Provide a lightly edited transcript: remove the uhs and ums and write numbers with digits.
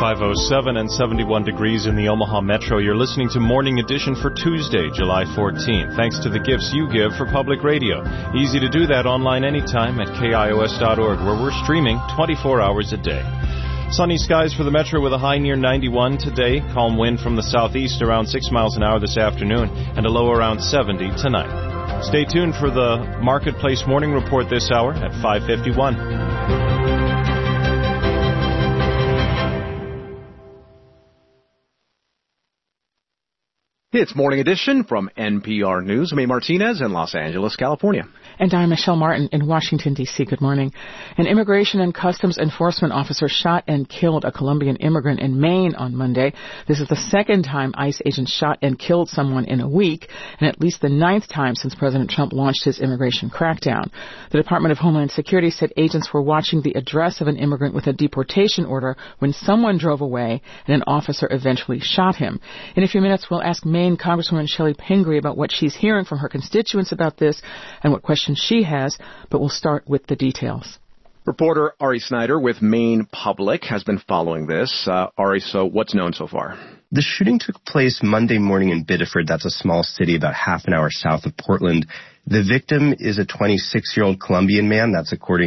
507 and 71 degrees in the Omaha Metro. You're listening to Morning Edition for Tuesday, July 14th. Thanks to the gifts you give for public radio. Easy to do that online anytime at KIOS.org, where we're streaming 24 hours a day. Sunny skies for the Metro with a high near 91 today. Calm wind from the southeast around 6 miles an hour this afternoon and a low around 70 tonight. Stay tuned for the Marketplace Morning Report this hour at 5:51. It's Morning Edition from NPR News. I'm Amy Martinez in Los Angeles, California. And I'm Michelle Martin in Washington, D.C. Good morning. An Immigration and Customs Enforcement officer shot and killed a Colombian immigrant in Maine on Monday. This is the second time ICE agents shot and killed someone in a week, and at least the ninth time since President Trump launched his immigration crackdown. The Department of Homeland Security said agents were watching the address of an immigrant with a deportation order when someone drove away and an officer eventually shot him. In a few minutes, we'll ask Maine Congresswoman Shelley Pingree about what she's hearing from her constituents about this and what questions she has, but we'll start with the details. Reporter Ari Snyder with Maine Public has been following this. Ari, so what's known so far? The shooting took place Monday morning in Biddeford. That's a small city about half an hour south of Portland. The victim is a 26-year-old Colombian man. That's according